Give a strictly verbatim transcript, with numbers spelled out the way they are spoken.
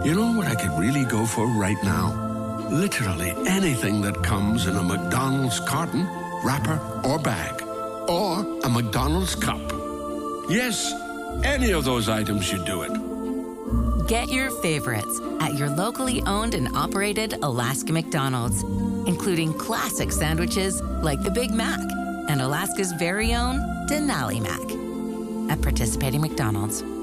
You know what I could really go for right now? Literally anything that comes in a McDonald's carton, wrapper, or bag. Or a McDonald's cup. Yes, any of those items should do it. Get your favorites at your locally owned and operated Alaska McDonald's, including classic sandwiches like the Big Mac and Alaska's very own Denali Mac. At participating McDonald's.